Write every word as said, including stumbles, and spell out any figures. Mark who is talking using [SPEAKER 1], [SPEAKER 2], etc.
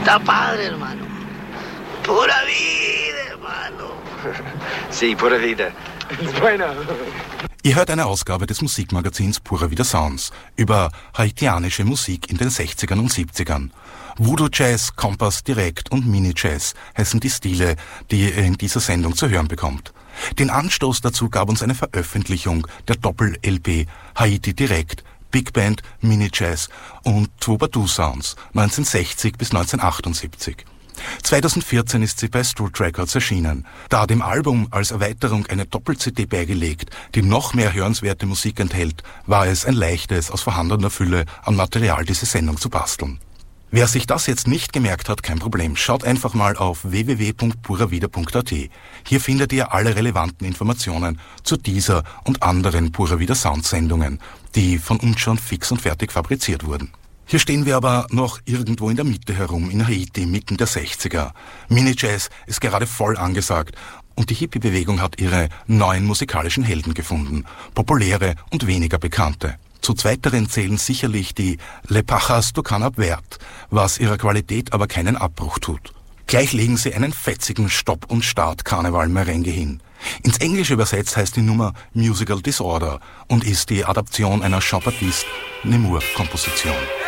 [SPEAKER 1] Sta padre, hermano. Pura vida, hermano.
[SPEAKER 2] Sí, pura vida.
[SPEAKER 3] Bueno.
[SPEAKER 4] Ihr hört eine Ausgabe des Musikmagazins Pura Vida Sounds über haitianische Musik in den sechzigern und siebzigern. Voodoo Jazz, Kompass Direkt und Mini Jazz heißen die Stile, die ihr in dieser Sendung zu hören bekommt. Den Anstoß dazu gab uns eine Veröffentlichung der Doppel-L P Haiti Direkt, Big Band, Mini Jazz und Twobadoo Sounds neunzehnhundertsechzig bis neunzehnhundertachtundsiebzig. zweitausendvierzehn ist sie bei Strut Records erschienen. Da dem Album als Erweiterung eine Doppel-C D beigelegt, die noch mehr hörenswerte Musik enthält, war es ein leichtes, aus vorhandener Fülle an Material diese Sendung zu basteln. Wer sich das jetzt nicht gemerkt hat, kein Problem. Schaut einfach mal auf w w w punkt pura vida punkt a t. Hier findet ihr alle relevanten Informationen zu dieser und anderen Pura Vida Sound Sendungen, die von uns schon fix und fertig fabriziert wurden. Hier stehen wir aber noch irgendwo in der Mitte herum, in Haiti, mitten der sechziger. Mini-Jazz ist gerade voll angesagt und die Hippie-Bewegung hat ihre neuen musikalischen Helden gefunden, populäre und weniger bekannte. Zu zweiteren zählen sicherlich die Le Pajas du Canap Vert, was ihrer Qualität aber keinen Abbruch tut. Gleich legen sie einen fetzigen Stopp- und Start-Karneval-Merengue hin. Ins Englische übersetzt heißt die Nummer Musical Disorder und ist die Adaption einer Jean-Baptiste Nemours-Komposition.